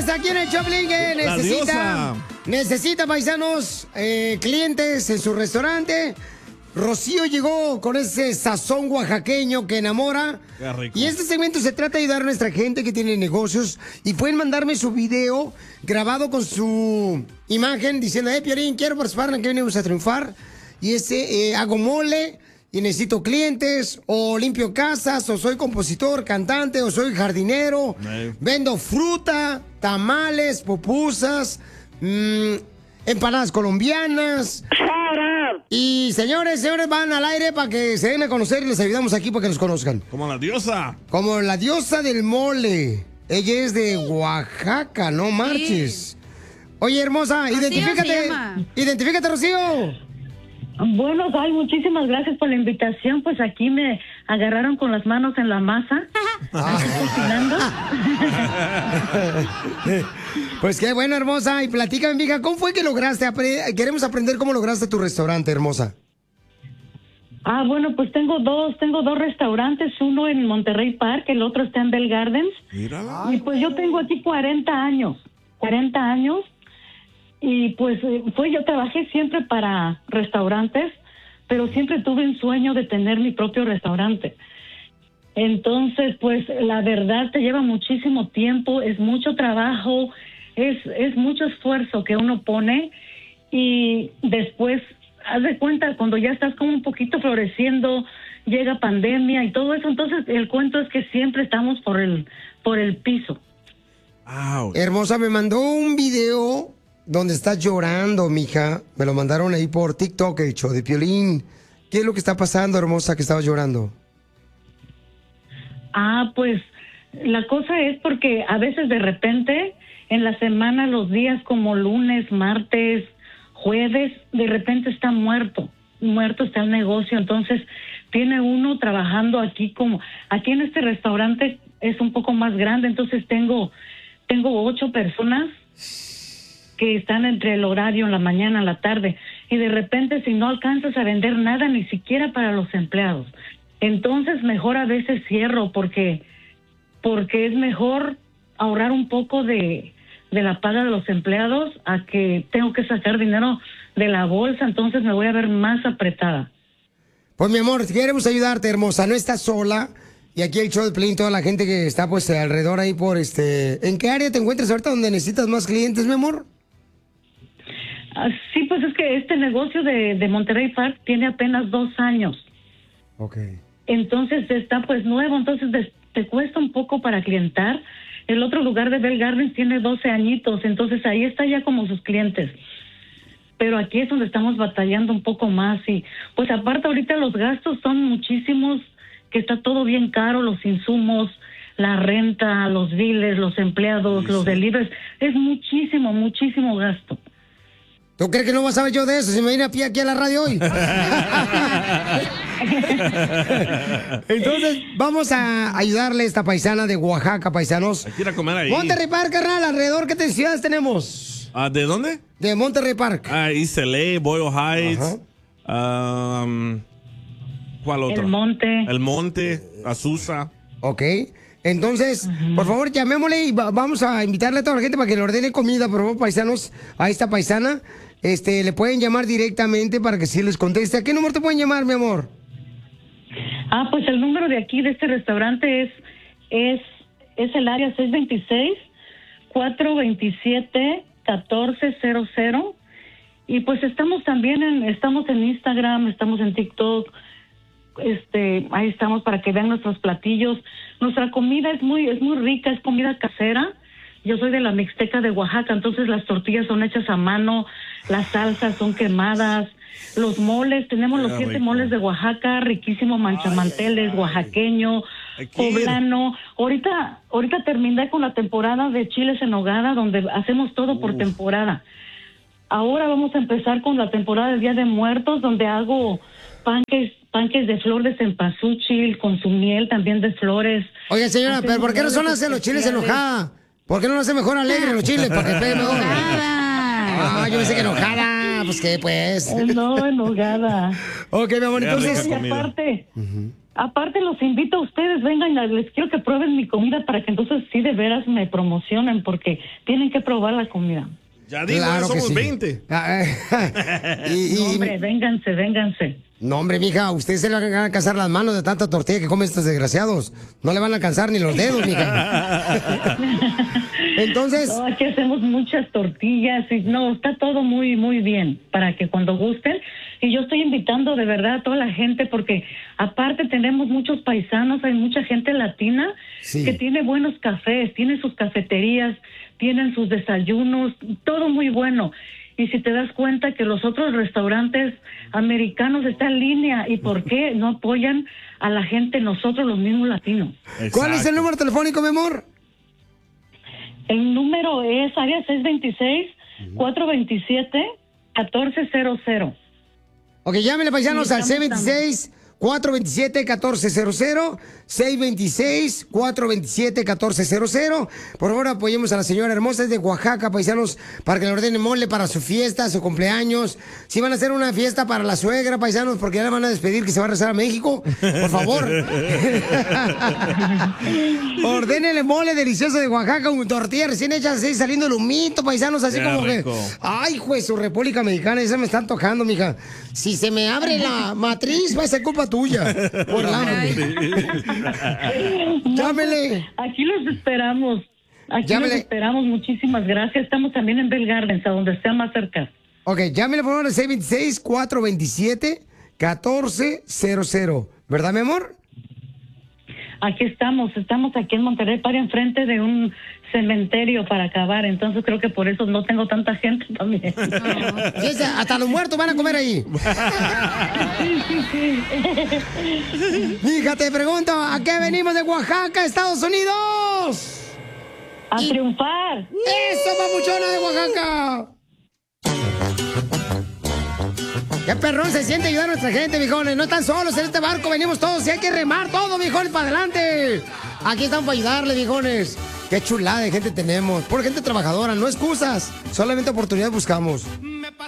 aquí en el Choplin que necesita paisanos, clientes en su restaurante. Rocío llegó con ese sazón oaxaqueño que enamora. Qué rico. Y este segmento se trata de ayudar a nuestra gente que tiene negocios. Y pueden mandarme su video grabado con su imagen diciendo, Piolín, quiero participar en el que venimos a triunfar. Y hago mole y necesito clientes, o limpio casas, o soy compositor, cantante, o soy jardinero. Vendo fruta, tamales, pupusas, empanadas colombianas. Y señores, van al aire para que se den a conocer y les ayudamos aquí para que nos conozcan. Como la diosa. Como la diosa del mole. Ella es de Oaxaca, no marches. Oye, hermosa, identifícate, Rocío. Bueno, muchísimas gracias por la invitación. Pues aquí me agarraron con las manos en la masa. Cocinando. Pues qué bueno, hermosa. Y platícame, mija, ¿cómo fue que lograste? Queremos aprender cómo lograste tu restaurante, hermosa. Bueno, pues tengo dos restaurantes. Uno en Monterrey Park, el otro está en Bell Gardens. Mírala. Y pues yo tengo aquí 40 años. Y pues yo trabajé siempre para restaurantes, pero siempre tuve un sueño de tener mi propio restaurante. Entonces, pues la verdad te lleva muchísimo tiempo, es mucho trabajo, es mucho esfuerzo que uno pone, y después, haz de cuenta, cuando ya estás como un poquito floreciendo, llega pandemia y todo eso. Entonces el cuento es que siempre estamos por el piso. Ouch. Hermosa, me mandó un video donde estás llorando, mija. Me lo mandaron ahí por TikTok, el show de Piolín. ¿Qué es lo que está pasando, hermosa, que estabas llorando? Pues la cosa es porque a veces de repente en la semana, los días como lunes, martes, jueves, de repente está muerto está el negocio. Entonces tiene uno trabajando aquí en este restaurante es un poco más grande, entonces tengo 8 personas que están entre el horario en la mañana, en la tarde, y de repente si no alcanzas a vender nada, ni siquiera para los empleados, entonces mejor a veces cierro porque es mejor ahorrar un poco de la paga de los empleados a que tengo que sacar dinero de la bolsa, entonces me voy a ver más apretada. Pues mi amor, queremos ayudarte, hermosa, no estás sola. Y aquí el show de Piolín, toda la gente que está pues alrededor ahí por ¿En qué área te encuentras ahorita donde necesitas más clientes, mi amor? Sí, pues es que este negocio de Monterrey Park tiene apenas 2 años. Okay. Entonces está pues nuevo, entonces te cuesta un poco para clientar. El otro lugar de Bell Gardens tiene 12 añitos, entonces ahí está ya como sus clientes. Pero aquí es donde estamos batallando un poco más, y pues aparte ahorita los gastos son muchísimos, que está todo bien caro, los insumos, la renta, los biles, los empleados, los deliveries, es muchísimo gasto. ¿Tú crees que no vas a saber yo de eso si me vine a pie aquí a la radio hoy? Entonces, vamos a ayudarle a esta paisana de Oaxaca, paisanos. Hay que ir a comer ahí. Monterrey Park, carnal, alrededor, ¿qué ciudades tenemos? ¿De dónde? De Monterrey Park. East LA, Boyle Heights. ¿Cuál otro? El Monte, Azusa. Ok. Entonces, por favor, llamémosle y vamos a invitarle a toda la gente para que le ordene comida, por favor, paisanos, a esta paisana. Le pueden llamar directamente para que sí les conteste. ¿A qué número te pueden llamar, mi amor? Pues el número de aquí, de este restaurante, es el área 626-427-1400. Y pues estamos también estamos en Instagram, estamos en TikTok. Ahí estamos para que vean nuestros platillos. Nuestra comida es muy rica, es comida casera. Yo soy de la Mixteca de Oaxaca, entonces las tortillas son hechas a mano, las salsas son quemadas, los moles, tenemos los 7 moles de Oaxaca, riquísimo, manchamanteles, oaxaqueño, poblano. Ahorita terminé con la temporada de chiles en nogada, donde hacemos todo por temporada. Ahora vamos a empezar con la temporada de Día de Muertos, donde hago panques de flor de cempasúchil, con su miel también de flores. Oye, señora, ¿pero por qué razón hacen los chiles enojada? ¿Por qué no lo hace mejor alegre los chiles? Para que pegue mejor. Yo pensé que enojada. Pues qué, pues. No, enojada. Ok, mi amor, entonces. Y Aparte, los invito a ustedes, vengan, les quiero que prueben mi comida para que entonces sí de veras me promocionen, porque tienen que probar la comida. Ya digo, claro, somos sí. 20. No, hombre, vénganse. No, hombre, mija, ustedes se le van a alcanzar las manos de tanta tortilla que comen estos desgraciados. No le van a alcanzar ni los dedos, mija. Entonces... No, aquí hacemos muchas tortillas y no, está todo muy, muy bien para que cuando gusten. Y yo estoy invitando de verdad a toda la gente porque aparte tenemos muchos paisanos, hay mucha gente latina que tiene buenos cafés, tiene sus cafeterías, tienen sus desayunos, todo muy bueno. Y si te das cuenta que los otros restaurantes americanos están en línea, ¿y por qué no apoyan a la gente, nosotros los mismos latinos? Exacto. ¿Cuál es el número telefónico, mi amor? El número es área 626-427-1400. Ok, llámenle, paisanos, al 626-427-1400, 626-427-1400. Por favor, apoyemos a la señora hermosa de Oaxaca, paisanos, para que le ordenen mole para su fiesta, su cumpleaños. Si van a hacer una fiesta para la suegra, paisanos, porque ya la van a despedir, que se va a regresar a México, por favor. Ordénenle mole delicioso de Oaxaca, con tortillas recién hechas, así saliendo el humito, paisanos, así como rico. Que... Ay, juez, su República Mexicana, esa me está tocando, mija. Si se me abre la matriz, va a ser culpa tuya. Por Llámele. Aquí los esperamos. Los esperamos. Muchísimas gracias. Estamos también en Bell Gardens, a donde esté más cerca. Ok, llámele por favor al 626-427-1400. ¿Verdad, mi amor? Aquí estamos aquí en Monterrey, para enfrente de un cementerio para acabar, entonces creo que por eso no tengo tanta gente también. Sí, hasta los muertos van a comer ahí. Sí. Hija, te pregunto, ¿a qué venimos de Oaxaca, Estados Unidos? A triunfar. ¡Eso, papuchona de Oaxaca! ¡Qué perrón se siente ayudar a nuestra gente, viejones! No están solos en este barco, venimos todos y hay que remar todos, viejones, para adelante. Aquí estamos para ayudarle, viejones. ¡Qué chulada de gente tenemos! Por gente trabajadora, no excusas, solamente oportunidad buscamos.